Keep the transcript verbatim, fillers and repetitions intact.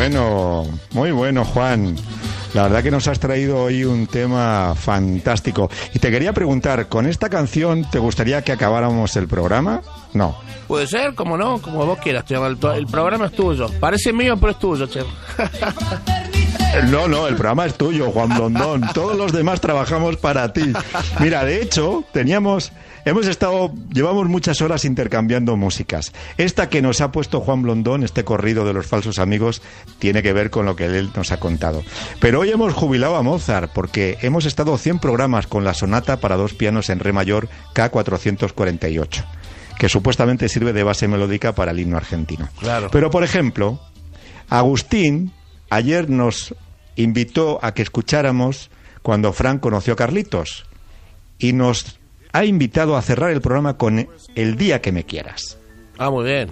bueno, muy bueno, Juan. La verdad que nos has traído hoy un tema fantástico. Y te quería preguntar, ¿con esta canción te gustaría que acabáramos el programa? No. Puede ser, como no, como vos quieras, Chema. El, el programa es tuyo. Parece mío, pero es tuyo, Chema. No, no, el programa es tuyo, Juan Blondón. Todos los demás trabajamos para ti. Mira, de hecho, teníamos... Hemos estado, llevamos muchas horas intercambiando músicas. Esta que nos ha puesto Juan Blondón, este corrido de los falsos amigos, tiene que ver con lo que él nos ha contado. Pero hoy hemos jubilado a Mozart, porque hemos estado cien programas con la sonata para dos pianos en re mayor K cuatrocientos cuarenta y ocho, que supuestamente sirve de base melódica para el himno argentino. Claro. Pero, por ejemplo, Agustín ayer nos invitó a que escucháramos cuando Fran conoció a Carlitos, y nos ha invitado a cerrar el programa con El día que me quieras. Ah, muy bien.